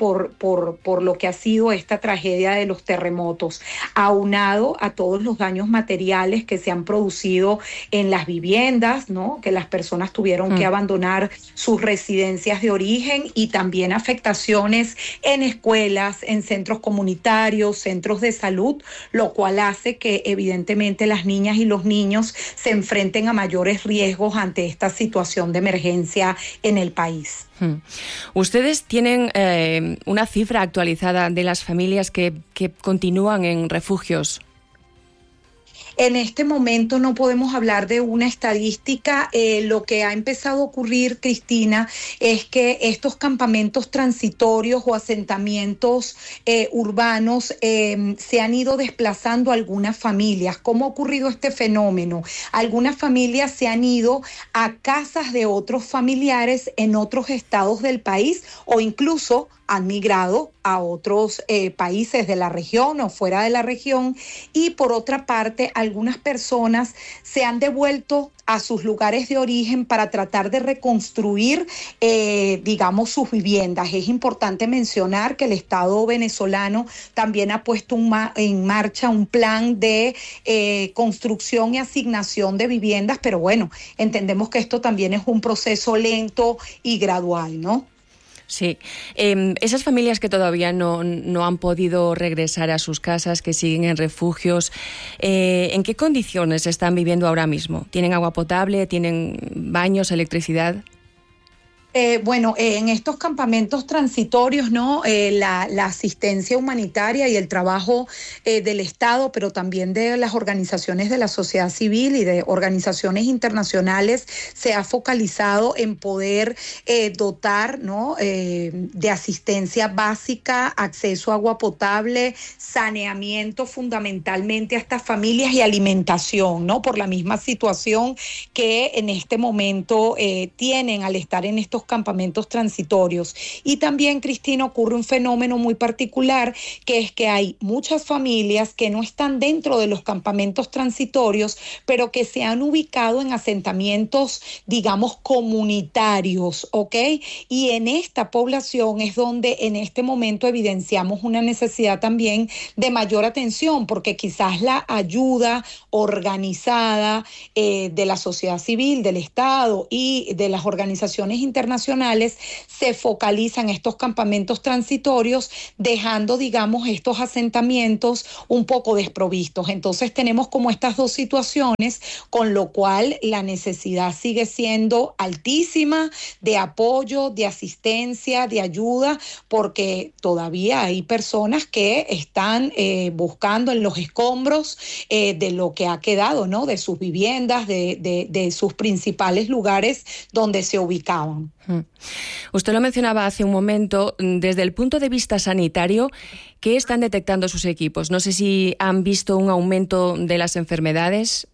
por, por, por lo que ha sido esta tragedia de los terremotos, aunado a todos los daños materiales que se han producido en las viviendas, ¿no? Que las personas tuvieron mm. que abandonar sus residencias de origen, y también afectaciones en escuelas, en centros comunitarios, centros de salud, lo cual hace que evidentemente las niñas y los niños se enfrenten a mayores riesgos ante esta situación de emergencia en el país. Hmm. ¿Ustedes tienen eh, una cifra actualizada de las familias que, que continúan en refugios? En este momento no podemos hablar de una estadística. Eh, lo que ha empezado a ocurrir, Cristina, es que estos campamentos transitorios o asentamientos eh, urbanos eh, se han ido desplazando a algunas familias. ¿Cómo ha ocurrido este fenómeno? Algunas familias se han ido a casas de otros familiares en otros estados del país, o incluso han migrado a otros eh, países de la región o fuera de la región, y por otra parte algunas personas se han devuelto a sus lugares de origen para tratar de reconstruir, eh, digamos, sus viviendas. Es importante mencionar que el Estado venezolano también ha puesto un ma- en marcha un plan de eh, construcción y asignación de viviendas, pero bueno, entendemos que esto también es un proceso lento y gradual, ¿no? Sí, eh, esas familias que todavía no, no han podido regresar a sus casas, que siguen en refugios, eh, ¿en qué condiciones están viviendo ahora mismo? ¿Tienen agua potable? ¿Tienen baños, electricidad? Eh, bueno, eh, en estos campamentos transitorios, ¿no? Eh, la, la asistencia humanitaria y el trabajo eh, del Estado, pero también de las organizaciones de la sociedad civil y de organizaciones internacionales, se ha focalizado en poder eh, dotar, ¿no? eh, de asistencia básica, acceso a agua potable, saneamiento fundamentalmente a estas familias y alimentación, ¿no? Por la misma situación que en este momento eh, tienen al estar en estos campamentos transitorios. Y también, Cristina, ocurre un fenómeno muy particular, que es que hay muchas familias que no están dentro de los campamentos transitorios, pero que se han ubicado en asentamientos, digamos, comunitarios, ¿ok? Y en esta población es donde en este momento evidenciamos una necesidad también de mayor atención, porque quizás la ayuda organizada eh, de la sociedad civil, del Estado y de las organizaciones internacionales se focaliza en estos campamentos transitorios, dejando, digamos, estos asentamientos un poco desprovistos. Entonces tenemos como estas dos situaciones, con lo cual la necesidad sigue siendo altísima de apoyo, de asistencia, de ayuda, porque todavía hay personas que están eh, buscando en los escombros eh, de lo que ha quedado, ¿no? De sus viviendas, de, de, de sus principales lugares donde se ubicaban. Usted lo mencionaba hace un momento, desde el punto de vista sanitario, ¿qué están detectando sus equipos? No sé si han visto un aumento de las enfermedades.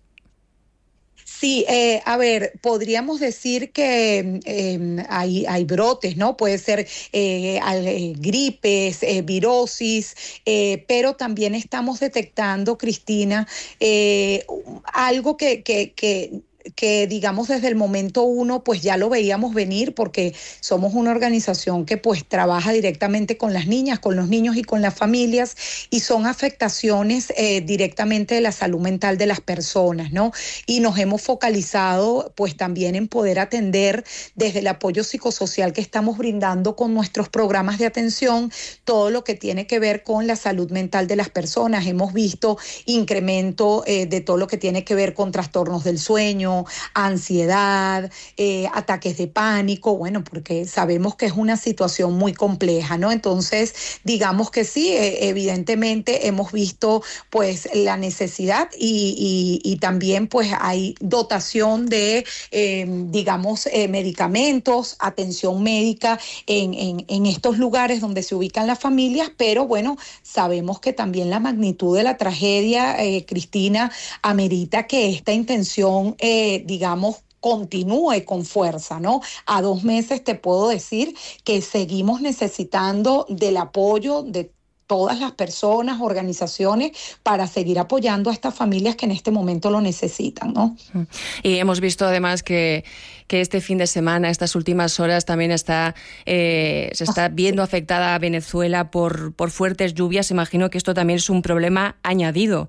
Sí, eh, a ver, podríamos decir que eh, hay, hay brotes, ¿no? Puede ser eh, eh, gripes, eh, virosis, eh, pero también estamos detectando, Cristina, eh, algo que... que, que que digamos desde el momento uno pues ya lo veíamos venir, porque somos una organización que pues trabaja directamente con las niñas, con los niños y con las familias, y son afectaciones eh, directamente de la salud mental de las personas, ¿no? Y nos hemos focalizado pues también en poder atender desde el apoyo psicosocial que estamos brindando con nuestros programas de atención todo lo que tiene que ver con la salud mental de las personas. Hemos visto incremento eh, de todo lo que tiene que ver con trastornos del sueño, ansiedad, eh, ataques de pánico, bueno, porque sabemos que es una situación muy compleja, ¿no? Entonces, digamos que sí, eh, evidentemente hemos visto pues la necesidad y, y, y también pues hay dotación de, eh, digamos, eh, medicamentos, atención médica en, en, en estos lugares donde se ubican las familias, pero bueno, sabemos que también la magnitud de la tragedia, eh, Cristina, amerita que esta intención eh, digamos, continúe con fuerza, ¿no? A dos meses te puedo decir que seguimos necesitando del apoyo de todas las personas, organizaciones, para seguir apoyando a estas familias que en este momento lo necesitan, ¿no? Y hemos visto además que, que este fin de semana, estas últimas horas, también está eh, se está viendo afectada a Venezuela por, por fuertes lluvias. Imagino que esto también es un problema añadido.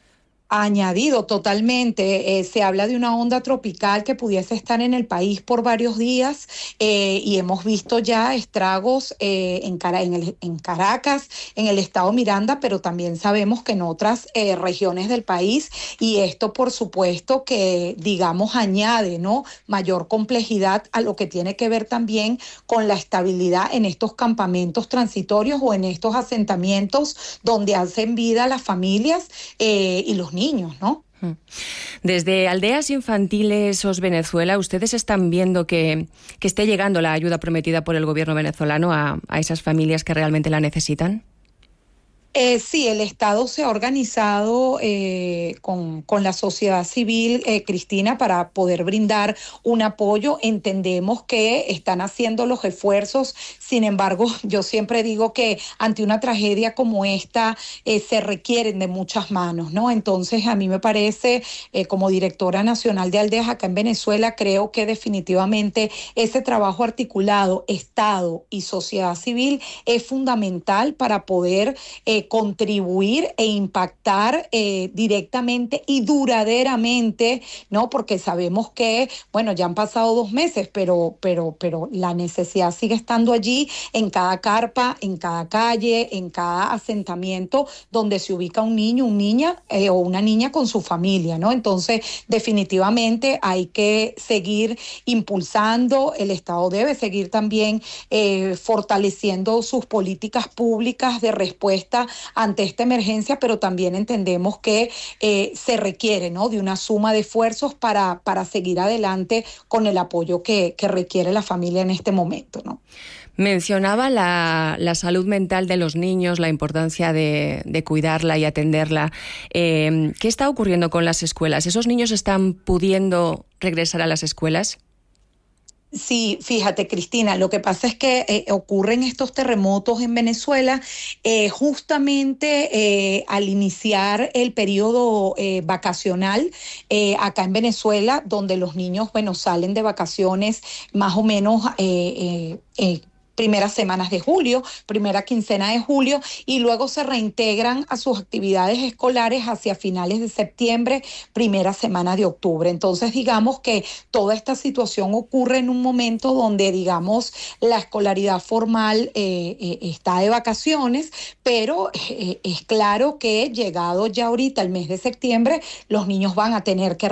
Añadido totalmente, eh, se habla de una onda tropical que pudiese estar en el país por varios días eh, y hemos visto ya estragos eh, en, Cara en, el, en Caracas, en el estado Miranda, pero también sabemos que en otras eh, regiones del país, y esto por supuesto que digamos añade, ¿no?, mayor complejidad a lo que tiene que ver también con la estabilidad en estos campamentos transitorios o en estos asentamientos donde hacen vida las familias eh, y los niños, ¿no? Desde Aldeas Infantiles Os Venezuela, ¿ustedes están viendo que, que esté llegando la ayuda prometida por el gobierno venezolano a, a esas familias que realmente la necesitan? Eh, sí, el Estado se ha organizado eh, con, con la sociedad civil, eh, Cristina, para poder brindar un apoyo. Entendemos que están haciendo los esfuerzos, sin embargo, yo siempre digo que ante una tragedia como esta eh, se requieren de muchas manos, ¿no? Entonces, a mí me parece, eh, como directora nacional de Aldeas acá en Venezuela, creo que definitivamente ese trabajo articulado, Estado y sociedad civil, es fundamental para poder eh, contribuir e impactar eh, directamente y duraderamente, ¿no? Porque sabemos que, bueno, ya han pasado dos meses, pero, pero, pero la necesidad sigue estando allí en cada carpa, en cada calle, en cada asentamiento donde se ubica un niño, una niña eh, o una niña con su familia, ¿no? Entonces, definitivamente hay que seguir impulsando, el Estado debe seguir también eh, fortaleciendo sus políticas públicas de respuesta ante esta emergencia, pero también entendemos que eh, se requiere, ¿no?, de una suma de esfuerzos para, para seguir adelante con el apoyo que, que requiere la familia en este momento, ¿no? Mencionaba la, la salud mental de los niños, la importancia de, de cuidarla y atenderla. Eh, ¿Qué está ocurriendo con las escuelas? ¿Esos niños están pudiendo regresar a las escuelas? Sí, fíjate, Cristina, lo que pasa es que eh, ocurren estos terremotos en Venezuela eh, justamente eh, al iniciar el periodo eh, vacacional eh, acá en Venezuela, donde los niños, bueno, salen de vacaciones más o menos eh, eh, eh, primeras semanas de julio, primera quincena de julio, y luego se reintegran a sus actividades escolares hacia finales de septiembre, primera semana de octubre. Entonces, digamos que toda esta situación ocurre en un momento donde, digamos, la escolaridad formal eh, eh, está de vacaciones, pero eh, es claro que llegado ya ahorita el mes de septiembre, los niños van a tener que